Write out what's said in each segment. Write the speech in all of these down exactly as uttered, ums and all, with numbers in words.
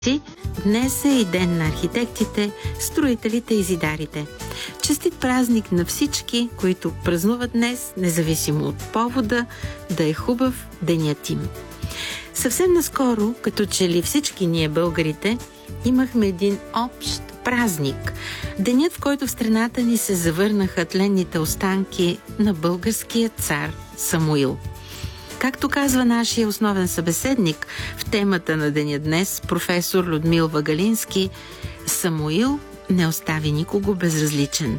Днес е и ден на архитектите, строителите и зидарите. Честит празник на всички, които празнуват днес, независимо от повода, да е хубав денят им. Съвсем наскоро, като че ли всички ние българите, имахме един общ празник. Денят, в който в страната ни се завърнаха тленните останки на българския цар Самуил. Както казва нашия основен събеседник в темата на деня днес, професор Людмил Вагалински, Самуил не остави никого безразличен.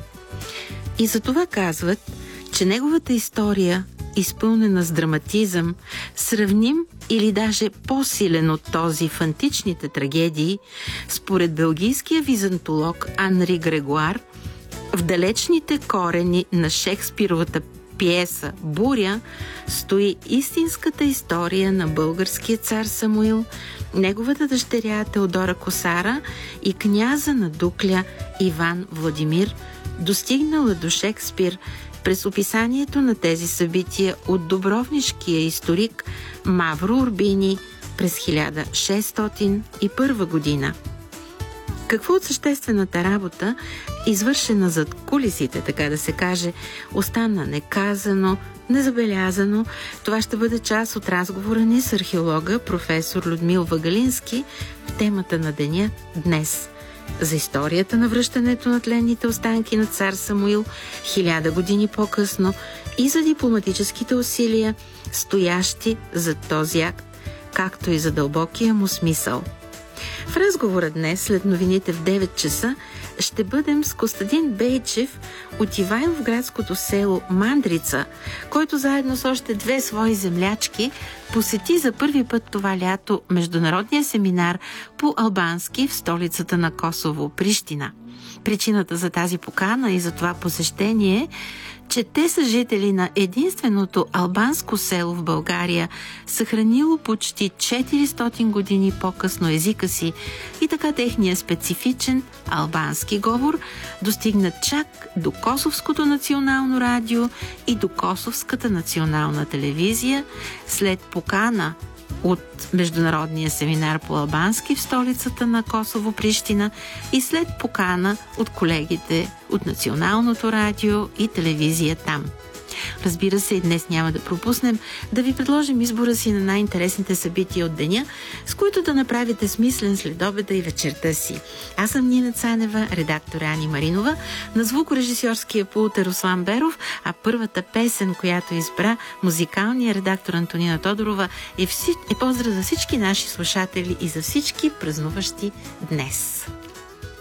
И за това казват, че неговата история, изпълнена с драматизъм, сравним или даже по-силен от този в античните трагедии, според белгийския византолог Анри Грегуар, в далечните корени на Шекспировата пиеса «Буря» стои истинската история на българския цар Самуил, неговата дъщеря Теодора Косара и княза на Дукля Иван Владимир, достигнала до Шекспир през описанието на тези събития от дубровнишкия историк Мавро Урбини през хиляда шестстотин и първа година. Какво от съществената работа, извършена зад кулисите, така да се каже, остана неказано, незабелязано? Това ще бъде част от разговора ни с археолога професор Людмил Вагалински в темата на деня днес. За историята на връщането на тленните останки на цар Самуил хиляда години по-късно и за дипломатическите усилия, стоящи зад този акт, както и за дълбокия му смисъл. В разговора днес, след новините в девет часа, ще бъдем с Костадин Бейчев от Ивайловградското село Мандрица, който заедно с още две свои землячки посети за първи път това лято международния семинар по албански в столицата на Косово, Прищина. Причината за тази покана и за това посещение е, че те са жители на единственото албанско село в България, съхранило почти четиристотин години по-късно езика си и така техният специфичен албански говор достигна чак до Косовското национално радио и до Косовската национална телевизия след покана от Международния семинар по албански в столицата на Косово, Прищина и след покана от колегите от Националното радио и телевизия там. Разбира се, и днес няма да пропуснем да ви предложим избора си на най-интересните събития от деня, с които да направите смислен следобеда и вечерта си. Аз съм Нина Цанева, редактор Ани Маринова, на звукорежисьорския пулт е Руслан Беров, а първата песен, която избра музикалния редактор Антонина Тодорова, е, вси... е поздрав за всички наши слушатели и за всички празнуващи днес.